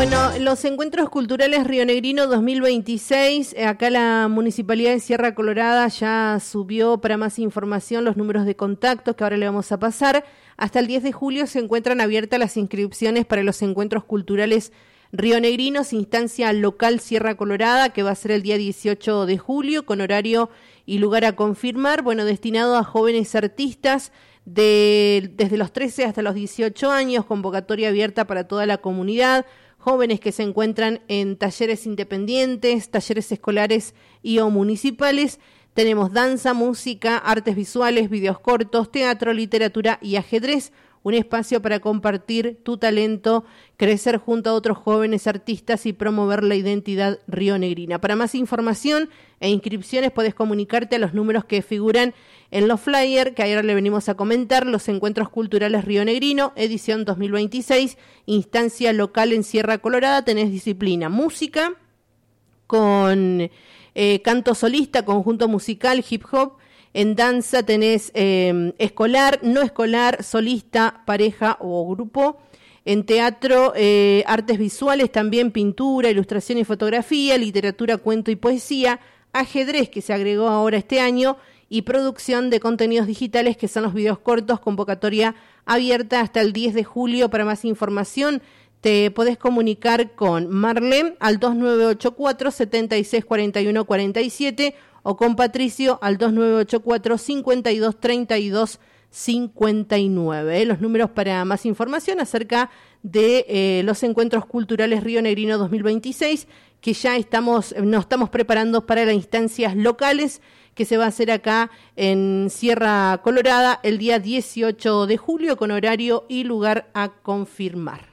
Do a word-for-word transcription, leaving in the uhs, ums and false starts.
Bueno, los encuentros culturales Rionegrino dos mil veintiséis, acá la Municipalidad de Sierra Colorada ya subió para más información los números de contacto que ahora le vamos a pasar. Hasta el diez de julio se encuentran abiertas las inscripciones para los encuentros culturales rionegrinos, instancia local Sierra Colorada, que va a ser el día dieciocho de julio, con horario y lugar a confirmar, bueno, destinado a jóvenes artistas de, desde los trece hasta los dieciocho años, convocatoria abierta para toda la comunidad, jóvenes que se encuentran en talleres independientes, talleres escolares y o municipales. Tenemos danza, música, artes visuales, videos cortos, teatro, literatura y ajedrez. Un espacio para compartir tu talento, crecer junto a otros jóvenes artistas y promover la identidad rionegrina. Para más información e inscripciones podés comunicarte a los números que figuran en los flyers, que ayer le venimos a comentar, los Encuentros Culturales Rionegrino, edición dos mil veintiséis, instancia local en Sierra Colorada. Tenés disciplina música con eh, canto solista, conjunto musical, hip hop. En danza tenés eh, escolar, no escolar, solista, pareja o grupo. En teatro, eh, artes visuales, también pintura, ilustración y fotografía, literatura, cuento y poesía, ajedrez, que se agregó ahora este año, y producción de contenidos digitales, que son los videos cortos, convocatoria abierta hasta el diez de julio. Para más información, te podés comunicar con Marlene al dos nueve ocho cuatro, siete seis cuatro uno cuatro siete o con Patricio al dos nueve ocho cuatro, cinco dos tres dos cinco nueve. Los números para más información acerca de eh, los Encuentros Culturales Rionegrino dos mil veintiséis, que ya estamos, nos estamos preparando para las instancias locales que se va a hacer acá en Sierra Colorada el día dieciocho de julio, con horario y lugar a confirmar.